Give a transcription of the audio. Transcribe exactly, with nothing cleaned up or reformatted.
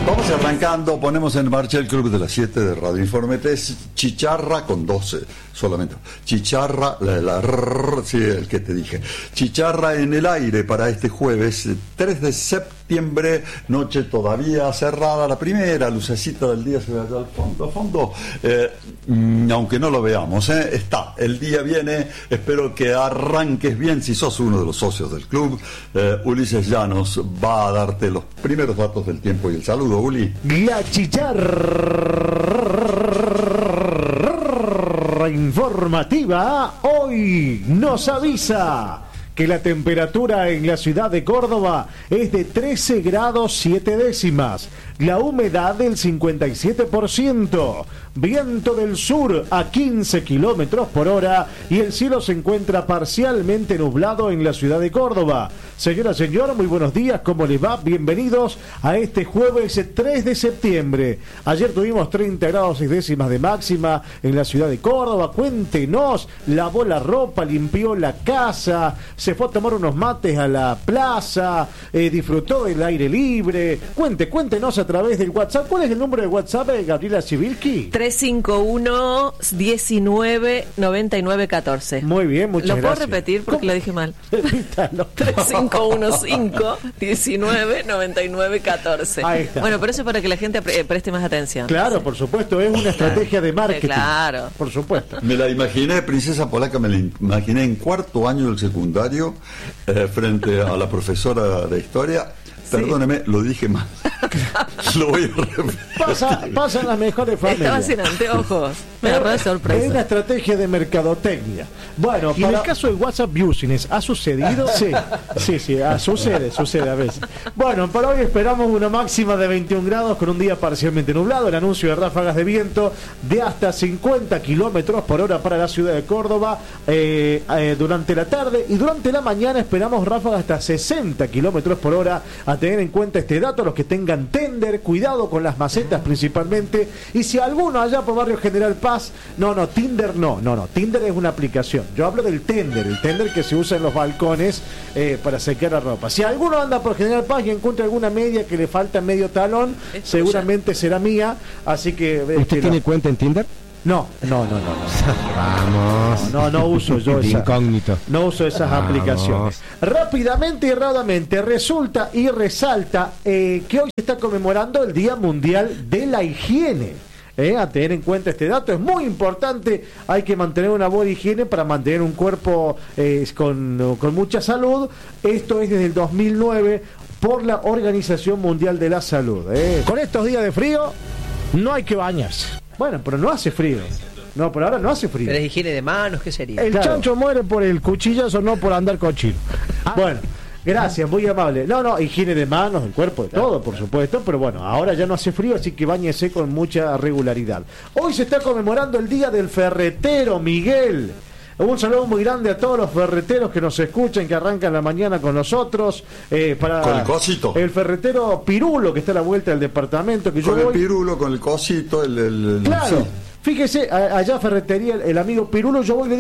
Vamos arrancando, ponemos en marcha el Club de las siete de Radio Informe tres, Chicharra con doce, solamente. Chicharra, la, la rrr, sí, el que te dije. Chicharra en el aire para este jueves, tres de septiembre, noche todavía cerrada, la primera lucecita del día se ve allá al fondo, al fondo, eh, aunque no lo veamos, eh, está, el día viene, espero que arranques bien, si sos uno de los socios del club. eh, Ulises Llanos va a darte los primeros datos del tiempo y el saludo. Uli. La chicharra informativa hoy nos avisa que la temperatura en la ciudad de Córdoba es de trece grados siete décimas, la humedad del cincuenta y siete por ciento, viento del sur a quince kilómetros por hora y el cielo se encuentra parcialmente nublado en la ciudad de Córdoba. Señora, señor, muy buenos días, ¿cómo les va? Bienvenidos a este jueves tres de septiembre. Ayer tuvimos treinta grados seis décimas de máxima en la ciudad de Córdoba. Cuéntenos, lavó la ropa, limpió la casa, se fue a tomar unos mates a la plaza, eh, disfrutó del aire libre. Cuente, cuéntenos a través del WhatsApp. ¿Cuál es el número de WhatsApp de Gabriela Civilki? tres cinco uno, diecinueve, noventa y nueve, catorce. Muy bien, muchas ¿Lo gracias. puedo repetir porque ¿Cómo? lo dije mal? Repítalo. tres cinco uno cinco, diecinueve, noventa y nueve, catorce. Ahí está. Bueno, pero eso es para que la gente pre- preste más atención. Claro, por supuesto, es una estrategia de marketing. Claro. Por supuesto. Me la imaginé, princesa polaca, me la imaginé en cuarto año del secundario, eh, frente a la profesora de historia. Sí. Perdóneme, lo dije mal. Lo voy a repetir. Pasa, pasan las mejores Estaba familias. sin anteojos. Me agarró de Es una sorpresa. estrategia de mercadotecnia. Bueno, Y en para... el caso del WhatsApp Business, ¿ha sucedido? Sí, sí, sí, ah, sucede, sucede a veces. Bueno, para hoy esperamos una máxima de veintiún grados con un día parcialmente nublado. El anuncio de ráfagas de viento de hasta cincuenta kilómetros por hora para la ciudad de Córdoba eh, eh, durante la tarde, y durante la mañana esperamos ráfagas hasta sesenta kilómetros por hora. A tener en cuenta este dato, los que tengan tender, cuidado con las macetas principalmente. Y si alguno allá por Barrio General Paz, no, no, Tinder no, no, no, Tinder es una aplicación. Yo hablo del tender, el tender que se usa en los balcones eh, para secar la ropa. Si alguno anda por General Paz y encuentra alguna media que le falta medio talón, Es seguramente será mía, así que... ¿Usted este, tiene no. cuenta en Tinder? No, no, no, no, no. Vamos. No, no uso yo De esa, incógnito. no uso esas Vamos. aplicaciones. Rápidamente y erradamente resulta y resalta eh, que hoy se está conmemorando el Día Mundial de la Higiene. Eh, a tener en cuenta este dato, es muy importante. Hay que mantener una buena higiene para mantener un cuerpo eh, con, con mucha salud. Esto es desde el dos mil nueve por la Organización Mundial de la Salud. Eh. Con estos días de frío, no hay que bañarse. Bueno, pero no hace frío. No, por ahora no hace frío. Pero es higiene de manos, ¿qué sería? El Claro. chancho muere por el cuchillazo, no por andar cochino. Bueno, gracias, muy amable. No, no, higiene de manos, del cuerpo, de todo, por supuesto, pero bueno, ahora ya no hace frío, así que báñese con mucha regularidad. Hoy se está conmemorando el Día del Ferretero, Miguel. Un saludo muy grande a todos los ferreteros que nos escuchan, que arrancan la mañana con nosotros. Eh, para Con el cosito. El ferretero Pirulo, que está a la vuelta del departamento, que yo Con el voy. pirulo, con el cosito, el... el, el- Claro, sí. fíjese, a- allá ferretería, el, el amigo Pirulo, yo voy y le